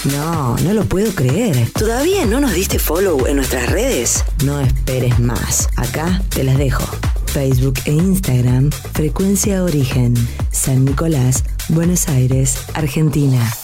No, no lo puedo creer. ¿Todavía no nos diste follow en nuestras redes? No esperes más. Acá te las dejo. Facebook e Instagram, Frecuencia Origen, San Nicolás, Buenos Aires, Argentina.